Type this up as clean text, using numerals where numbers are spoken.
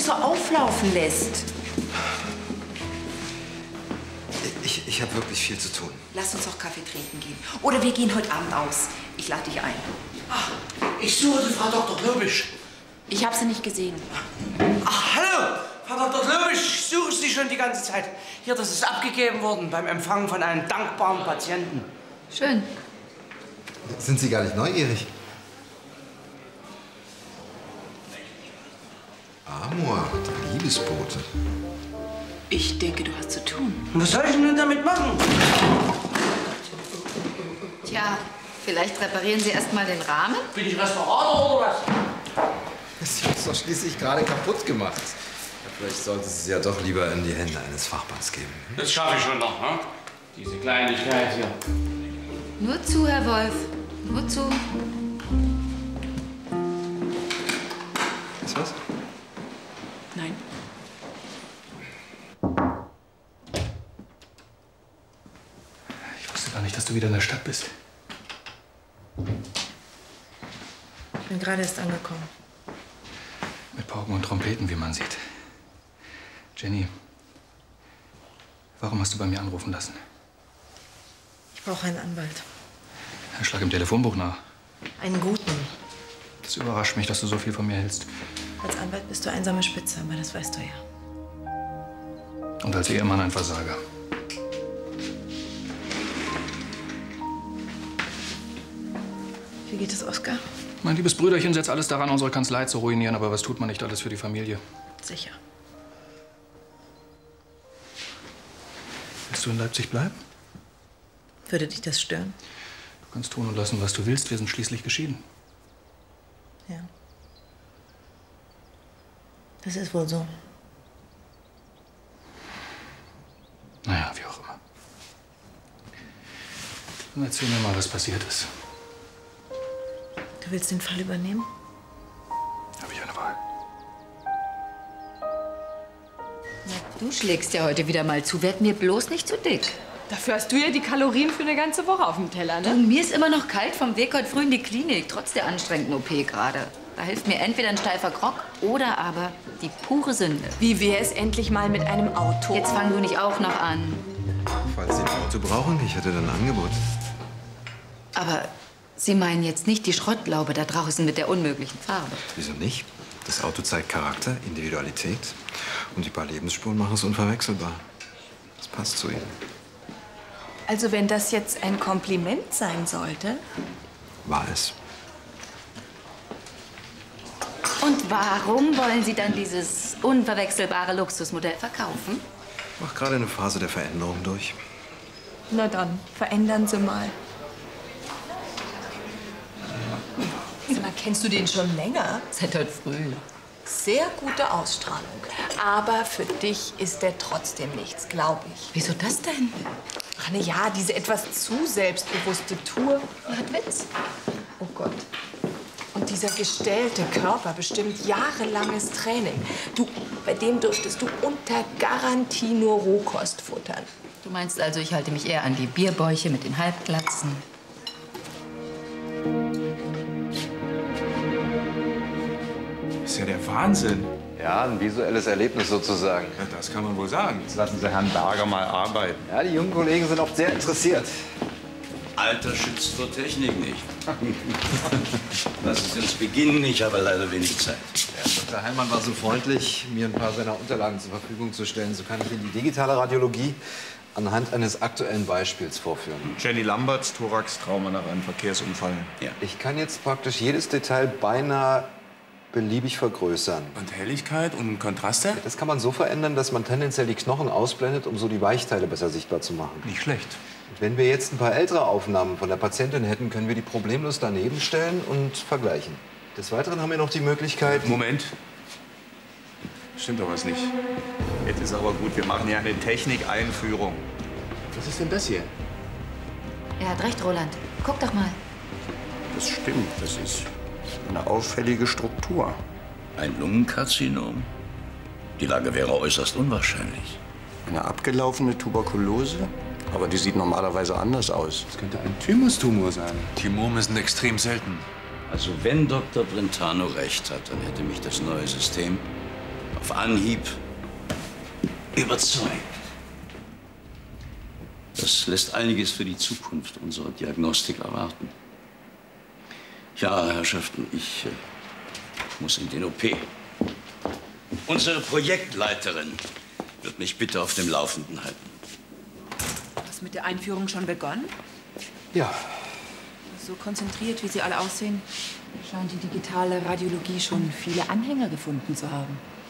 nicht so auflaufen lässt. Ich habe wirklich viel zu tun. Lass uns doch Kaffee trinken gehen. Oder wir gehen heute Abend aus. Ich lade dich ein. Ach, ich suche die Frau Dr. Globisch. Ich habe sie nicht gesehen. Ach, hallo, Frau Dr. Globisch, ich suche Sie schon die ganze Zeit. Hier, das ist abgegeben worden beim Empfang von einem dankbaren Patienten. Schön. Sind Sie gar nicht neugierig? Amor, der Liebesbote. Ich denke, du hast zu tun. Was soll ich denn damit machen? Tja, vielleicht reparieren Sie erst mal den Rahmen? Bin ich Restaurator oder was? Sie haben es doch schließlich gerade kaputt gemacht. Vielleicht sollte Sie es ja doch lieber in die Hände eines Fachmanns geben. Das schaffe ich schon noch, ne? Diese Kleinigkeit hier. Nur zu, Herr Wolf. Nur zu. Ist was? Nein. Ich wusste gar nicht, dass du wieder in der Stadt bist. Ich bin gerade erst angekommen. Mit Pauken und Trompeten, wie man sieht. Jenny, warum hast du bei mir anrufen lassen? Ich brauche einen Anwalt. Schlag im Telefonbuch nach. Einen guten. Das überrascht mich, dass du so viel von mir hältst. Als Anwalt bist du einsame Spitze, aber das weißt du ja. Und als Ehemann ein Versager. Wie geht es, Oskar? Mein liebes Brüderchen setzt alles daran, unsere Kanzlei zu ruinieren. Aber was tut man nicht alles für die Familie? Sicher. Willst du in Leipzig bleiben? Würde dich das stören? Du kannst tun und lassen, was du willst. Wir sind schließlich geschieden. Ja. Das ist wohl so. Naja, wie auch immer. Dann erzähl mir mal, was passiert ist. Du willst den Fall übernehmen? Habe ich eine Wahl? Na, du schlägst ja heute wieder mal zu. Werd mir bloß nicht zu dick. Dafür hast du ja die Kalorien für eine ganze Woche auf dem Teller, ne? Du, mir ist immer noch kalt vom Weg heute früh in die Klinik, trotz der anstrengenden OP gerade. Da hilft mir entweder ein steifer Grog oder aber die pure Sünde. Wie wäre es endlich mal mit einem Auto? Jetzt fang du nicht auch noch an. Falls Sie ein Auto brauchen, ich hätte dann ein Angebot. Aber Sie meinen jetzt nicht die Schrottlaube da draußen mit der unmöglichen Farbe? Wieso nicht? Das Auto zeigt Charakter, Individualität. Und die paar Lebensspuren machen es unverwechselbar. Das passt zu Ihnen. Also wenn das jetzt ein Kompliment sein sollte? War es. Und warum wollen Sie dann dieses unverwechselbare Luxusmodell verkaufen? Ich mache gerade eine Phase der Veränderung durch. Na dann, verändern Sie mal. Sag mal, kennst du den schon länger? Seit heute früh. Sehr gute Ausstrahlung. Aber für dich ist der trotzdem nichts, glaube ich. Wieso das denn? Ach na ja, diese etwas zu selbstbewusste Tour. Hat Witz. Oh Gott. Und dieser gestellte Körper, bestimmt jahrelanges Training. Du, bei dem dürftest du unter Garantie nur Rohkost futtern. Du meinst also, ich halte mich eher an die Bierbäuche mit den Halbglatzen? Das ist ja der Wahnsinn. Ja, ein visuelles Erlebnis sozusagen. Ja, das kann man wohl sagen. Jetzt lassen Sie Herrn Berger mal arbeiten. Ja, die jungen Kollegen sind oft sehr interessiert. Alter schützt vor Technik nicht. Lass es uns beginnen, ich habe leider wenig Zeit. Ja, Dr. Heilmann war so freundlich, mir ein paar seiner Unterlagen zur Verfügung zu stellen. So kann ich Ihnen die digitale Radiologie anhand eines aktuellen Beispiels vorführen. Jenny Lamberts, Thorax-Trauma nach einem Verkehrsunfall. Ja. Ich kann jetzt praktisch jedes Detail beinahe beliebig vergrößern. Und Helligkeit und Kontraste? Das kann man so verändern, dass man tendenziell die Knochen ausblendet, um so die Weichteile besser sichtbar zu machen. Nicht schlecht. Wenn wir jetzt ein paar ältere Aufnahmen von der Patientin hätten, können wir die problemlos daneben stellen und vergleichen. Des Weiteren haben wir noch die Möglichkeit... Moment. Stimmt doch was nicht. Jetzt ist aber gut, wir machen ja eine Technikeinführung. Was ist denn das hier? Er hat recht, Roland. Guck doch mal. Das stimmt, das ist eine auffällige Struktur. Ein Lungenkarzinom? Die Lage wäre äußerst unwahrscheinlich. Eine abgelaufene Tuberkulose? Aber die sieht normalerweise anders aus. Das könnte ein Thymustumor sein. Thymomen sind extrem selten. Also wenn Dr. Brentano recht hat, dann hätte mich das neue System auf Anhieb überzeugt. Das lässt einiges für die Zukunft unserer Diagnostik erwarten. Ja, Herrschaften, ich muss in den OP. Unsere Projektleiterin wird mich bitte auf dem Laufenden halten. Hast mit der Einführung schon begonnen? Ja. So konzentriert, wie Sie alle aussehen, scheint die digitale Radiologie schon viele Anhänger gefunden zu haben.